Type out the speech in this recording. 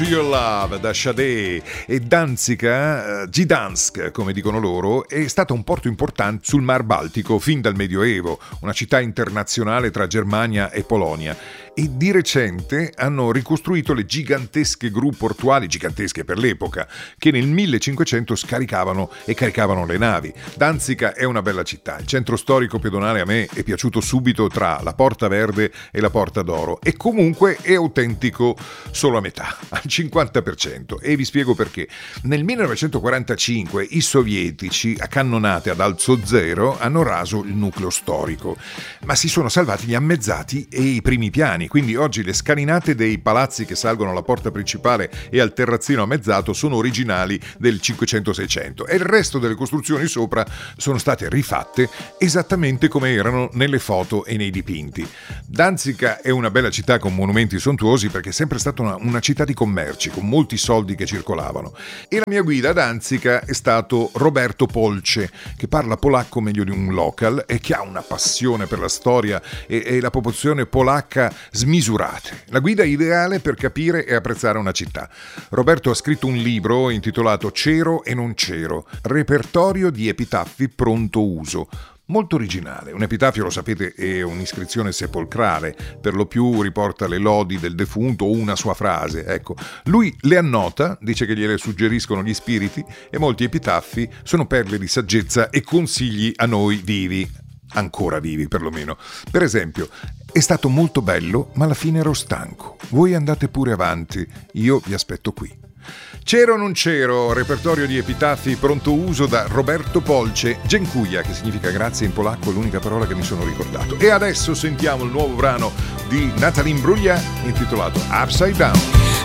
Your Love da Sade e Danzica, Gdansk come dicono loro, è stata un porto importante sul Mar Baltico fin dal Medioevo, una città internazionale tra Germania e Polonia, e di recente hanno ricostruito le gigantesche gru portuali, gigantesche per l'epoca, che nel 1500 scaricavano e caricavano le navi. Danzica è una bella città, il centro storico pedonale a me è piaciuto subito tra la Porta Verde e la Porta d'Oro, e comunque è autentico solo a metà, al 50%, e vi spiego perché. Nel 1945 i sovietici, a cannonate ad alzo zero, hanno raso il nucleo storico, ma si sono salvati gli ammezzati e i primi piani, quindi oggi le scalinate dei palazzi che salgono alla porta principale e al terrazzino ammezzato sono originali del 500-600 e il resto delle costruzioni sopra sono state rifatte esattamente come erano nelle foto e nei dipinti. Danzica è una bella città con monumenti sontuosi perché è sempre stata una città di commerci, con molti soldi che circolavano. E la mia guida a Danzica è stato Roberto Polce, che parla polacco meglio di un local e che ha una passione per la storia e la popolazione polacca smisurate. La guida ideale per capire e apprezzare una città. Roberto ha scritto un libro intitolato C'ero e non c'ero, repertorio di epitaffi pronto uso. Molto originale. Un epitafio, lo sapete, è un'iscrizione sepolcrale, per lo più riporta le lodi del defunto o una sua frase. Ecco, lui le annota, dice che gliele suggeriscono gli spiriti, e molti epitaffi sono perle di saggezza e consigli a noi vivi, ancora vivi perlomeno. Per esempio, è stato molto bello, ma alla fine ero stanco. Voi andate pure avanti, io vi aspetto qui. C'ero o non c'ero, repertorio di epitaffi pronto uso da Roberto Polce. Dziękuję, che significa grazie in polacco, è l'unica parola che mi sono ricordato. E adesso sentiamo il nuovo brano di Natalie Imbruglia intitolato Upside Down.